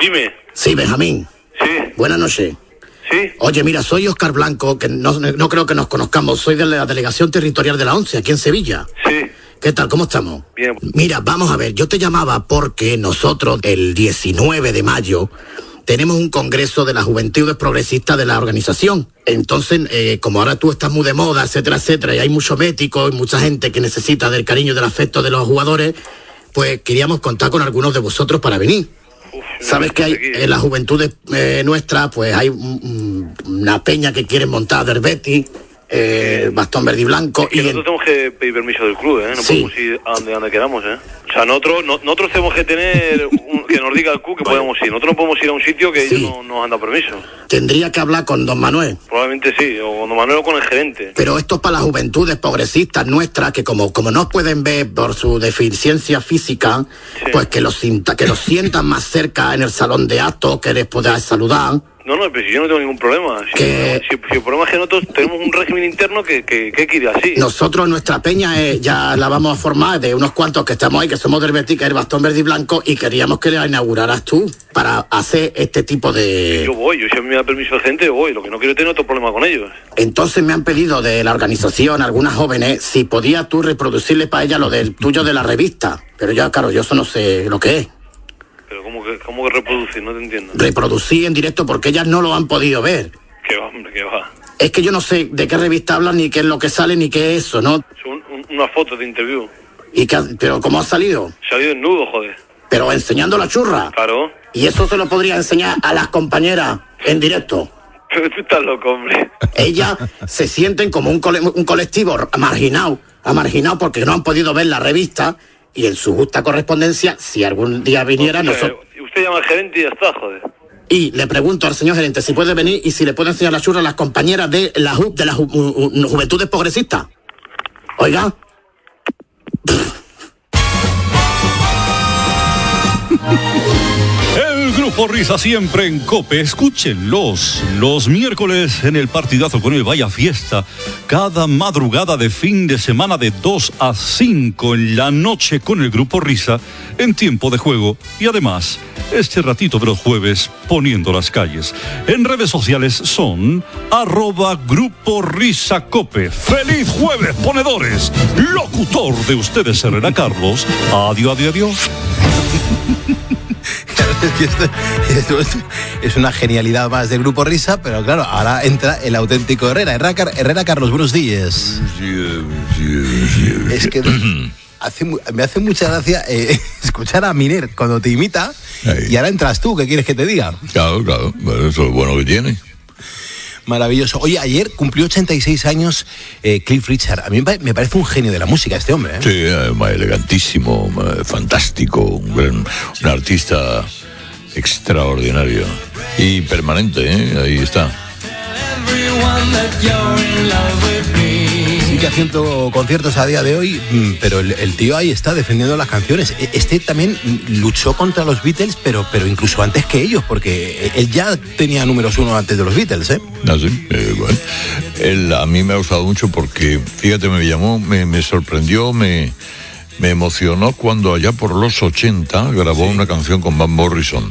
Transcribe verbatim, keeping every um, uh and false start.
Dime. Sí, Benjamín. Sí. Buenas noches. Sí. Oye, mira, soy Óscar Blanco, que no, no creo que nos conozcamos. Soy de la Delegación Territorial de la ONCE, aquí en Sevilla. Sí. ¿Qué tal? ¿Cómo estamos? Bien. Mira, vamos a ver, yo te llamaba porque nosotros el diecinueve de mayo tenemos un congreso de las Juventudes Progresistas de la organización. Entonces, eh, como ahora tú estás muy de moda, etcétera, etcétera, y hay muchos médicos y mucha gente que necesita del cariño y del afecto de los jugadores, pues queríamos contar con algunos de vosotros para venir. Uf, Sabes que hay en las juventudes eh, nuestras, pues hay un, una peña que quieren montar del Betis, eh, bastón verde y blanco. Es que y nosotros en... tenemos que pedir permiso del club, ¿eh? No Sí. podemos ir a donde, a donde queramos, ¿eh? O sea, nosotros, no, nosotros tenemos que tener un, que nos diga el club que podemos ir. Nosotros no podemos ir a un sitio que Sí. ellos no nos han dado permiso. Tendría que hablar con don Manuel. Probablemente sí, o con don Manuel o con el gerente. Pero esto es para las juventudes progresistas nuestras, que como, como no pueden ver por su deficiencia física, Sí. pues que los, sinta, que los sientan más cerca en el salón de actos, que les podáis saludar. No, no, pero si yo no tengo ningún problema. Si, Que- si- si el problema es que nosotros tenemos un régimen interno que, que, que hay que ir así. Nosotros, nuestra peña, eh, ya la vamos a formar de unos cuantos que estamos ahí, que somos del Betis, que es el bastón verde y blanco, y queríamos que la inauguraras tú para hacer este tipo de... Yo voy, yo si a mí me da permiso el gerente, yo voy. Lo que no quiero es tener otro problema con ellos. Entonces me han pedido de la organización, algunas jóvenes, si podías tú reproducirle para ella lo del tuyo de la revista. Pero ya, claro, yo eso no sé lo que es. Pero ¿cómo que, cómo que reproducir? No te entiendo. Reproducir en directo porque ellas no lo han podido ver. Que va, hombre, que va. Es que yo no sé de qué revista hablan, ni qué es lo que sale, ni qué es eso, ¿no? Son un- unas fotos de interview. Y que, pero ¿cómo ha salido? Salió desnudo, joder. Pero enseñando la churra. Claro. Y eso se lo podría enseñar a las compañeras en directo. Pero tú estás loco, hombre. Ellas se sienten como un, cole- un colectivo marginado, marginado porque no han podido ver la revista y en su justa correspondencia, si algún día viniera, O sea, nosotros... usted llama al gerente y ya está, joder. Y le pregunto al señor gerente si puede venir y si le puede enseñar la churra a las compañeras de la Ju- de las ju- ju- ju- Juventudes Progresistas. Oiga. El Grupo Risa siempre en COPE. Escúchenlos los miércoles en el partidazo con el Vaya Fiesta. Cada madrugada de fin de semana de dos a cinco en la noche con el Grupo Risa en tiempo de juego. Y además, este ratito de los jueves poniendo las calles. En redes sociales son arroba Grupo Risa Cope. ¡Feliz jueves, ponedores! Locutor de ustedes, Herrera Carlos. Adiós, adiós, adiós. Es que esto, esto es, es una genialidad más del Grupo Risa, pero claro, ahora entra el auténtico Herrera. Herrera, Car- Herrera Carlos, buenos días. Es que hace, mu- me hace mucha gracia eh, escuchar a Miner cuando te imita. Ahí. Y ahora entras tú, ¿qué quieres que te diga? Claro, claro, bueno, eso es lo bueno que tiene. Maravilloso. Oye, ayer cumplió ochenta y seis años eh, Cliff Richard. A mí me pa- me parece un genio de la música este hombre, ¿eh? Sí, además elegantísimo, eh, fantástico, un, gran, un artista extraordinario y permanente, ¿eh? Ahí está. Sigue haciendo conciertos a día de hoy, mm, pero el, el tío ahí está defendiendo las canciones. E- Este también mm, luchó contra los Beatles, pero, pero incluso antes que ellos, porque él ya tenía números uno antes de los Beatles, ¿eh? Ah, sí, eh, bueno. Él a mí me ha gustado mucho porque, fíjate, me llamó, me, me sorprendió, me, me emocionó cuando allá por los ochenta grabó una canción con Van Morrison.